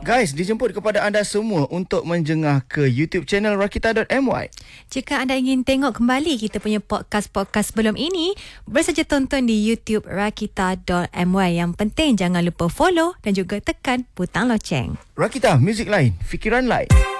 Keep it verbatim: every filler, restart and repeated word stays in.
Guys, dijemput kepada anda semua untuk menjengah ke YouTube channel rakita dot my. Jika anda ingin tengok kembali kita punya podcast-podcast sebelum ini, bersaja tonton di YouTube rakita dot my. Yang penting jangan lupa follow dan juga tekan butang loceng. Rakita, muzik lain, fikiran lain.